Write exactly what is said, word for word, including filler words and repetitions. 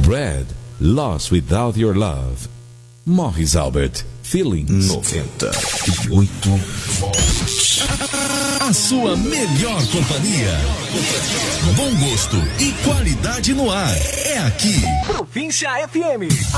Red, Lost Without Your Love. Morris Albert, Feelings. noventa e oito volts. A sua melhor companhia. Bom gosto e qualidade no ar. É aqui. Província F M.